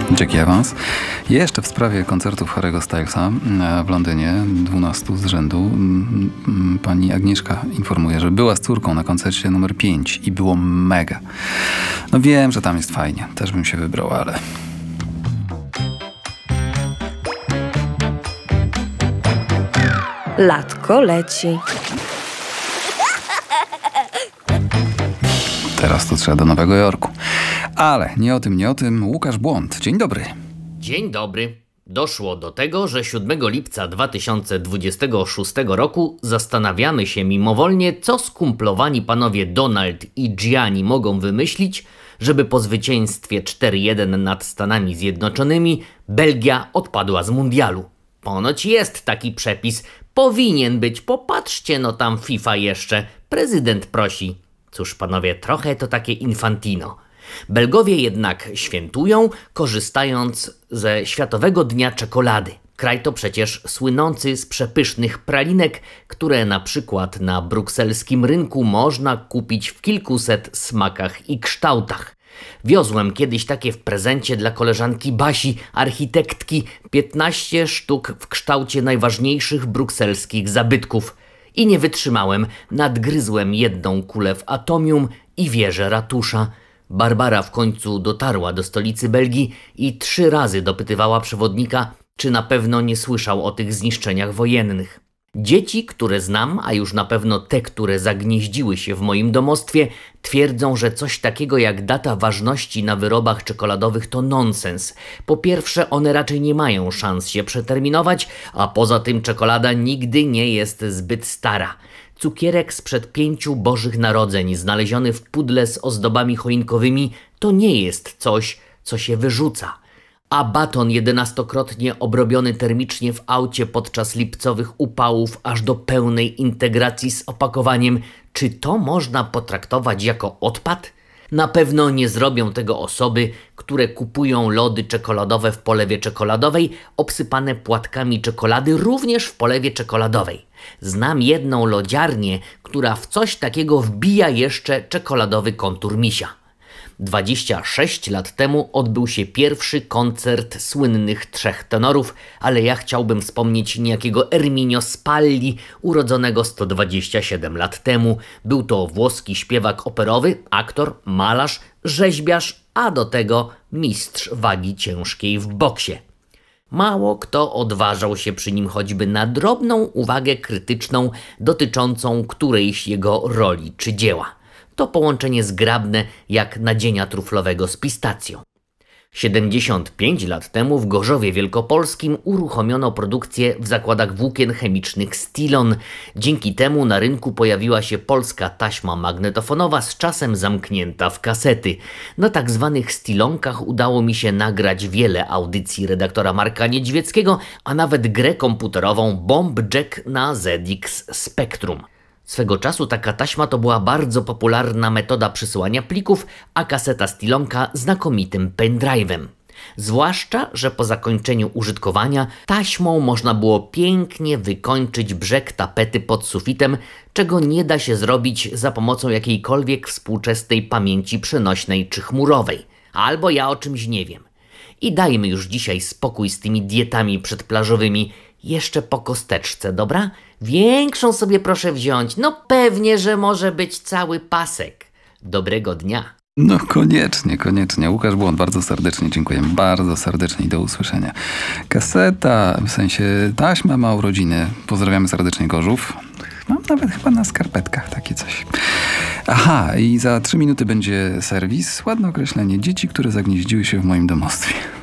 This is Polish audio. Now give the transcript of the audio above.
Jackie Evans. Jeszcze w sprawie koncertów Harry'ego Stylesa w Londynie, 12 z rzędu, pani Agnieszka informuje, że była z córką na koncercie numer 5 i było mega. No wiem, że tam jest fajnie. Też bym się wybrał, ale... Latko leci. Teraz to trzeba do Nowego Jorku. Ale nie o tym. Łukasz Błąd. Dzień dobry. Dzień dobry. Doszło do tego, że 7 lipca 2026 roku zastanawiamy się mimowolnie, co skumplowani panowie Donald i Gianni mogą wymyślić, żeby po zwycięstwie 4-1 nad Stanami Zjednoczonymi Belgia odpadła z mundialu. Ponoć jest taki przepis. Powinien być. Popatrzcie, no tam FIFA jeszcze. Prezydent prosi. Cóż panowie, trochę to takie infantino. Belgowie jednak świętują, korzystając ze Światowego Dnia Czekolady. Kraj to przecież słynący z przepysznych pralinek, które na przykład na brukselskim rynku można kupić w kilkuset smakach i kształtach. Wiozłem kiedyś takie w prezencie dla koleżanki Basi, architektki, 15 sztuk w kształcie najważniejszych brukselskich zabytków. I nie wytrzymałem, nadgryzłem jedną kulę w atomium i wieżę ratusza. Barbara w końcu dotarła do stolicy Belgii i 3 razy dopytywała przewodnika, czy na pewno nie słyszał o tych zniszczeniach wojennych. Dzieci, które znam, a już na pewno te, które zagnieździły się w moim domostwie, twierdzą, że coś takiego jak data ważności na wyrobach czekoladowych to nonsens. Po pierwsze, one raczej nie mają szans się przeterminować, a poza tym czekolada nigdy nie jest zbyt stara. Cukierek sprzed 5 Bożych Narodzeń, znaleziony w pudle z ozdobami choinkowymi, to nie jest coś, co się wyrzuca. A baton 11-krotnie obrobiony termicznie w aucie podczas lipcowych upałów aż do pełnej integracji z opakowaniem, czy to można potraktować jako odpad? Na pewno nie zrobią tego osoby, które kupują lody czekoladowe w polewie czekoladowej, obsypane płatkami czekolady również w polewie czekoladowej. Znam jedną lodziarnię, która w coś takiego wbija jeszcze czekoladowy kontur misia. 26 lat temu odbył się pierwszy koncert słynnych 3 tenorów, ale ja chciałbym wspomnieć niejakiego Erminio Spalli, urodzonego 127 lat temu. Był to włoski śpiewak operowy, aktor, malarz, rzeźbiarz, a do tego mistrz wagi ciężkiej w boksie. Mało kto odważał się przy nim choćby na drobną uwagę krytyczną dotyczącą którejś jego roli czy dzieła. To połączenie zgrabne jak nadzienia truflowego z pistacją. 75 lat temu w Gorzowie Wielkopolskim uruchomiono produkcję w zakładach włókien chemicznych Stilon. Dzięki temu na rynku pojawiła się polska taśma magnetofonowa z czasem zamknięta w kasety. Na tak zwanych Stilonkach udało mi się nagrać wiele audycji redaktora Marka Niedźwieckiego, a nawet grę komputerową Bomb Jack na ZX Spectrum. Swego czasu taka taśma to była bardzo popularna metoda przesyłania plików, a kaseta Stilonka znakomitym pendrive'em. Zwłaszcza, że po zakończeniu użytkowania taśmą można było pięknie wykończyć brzeg tapety pod sufitem, czego nie da się zrobić za pomocą jakiejkolwiek współczesnej pamięci przenośnej czy chmurowej. Albo ja o czymś nie wiem. I dajmy już dzisiaj spokój z tymi dietami przedplażowymi. Jeszcze po kosteczce, dobra? Większą sobie proszę wziąć. No pewnie, że może być cały pasek. Dobrego dnia. No koniecznie. Łukasz Błąd, bardzo serdecznie dziękuję. Bardzo serdecznie i do usłyszenia. Kaseta, w sensie taśma ma urodziny. Pozdrawiamy serdecznie Gorzów. Mam nawet chyba na skarpetkach takie coś. Aha, i za 3 minuty będzie serwis. Ładne określenie. Dzieci, które zagnieździły się w moim domostwie.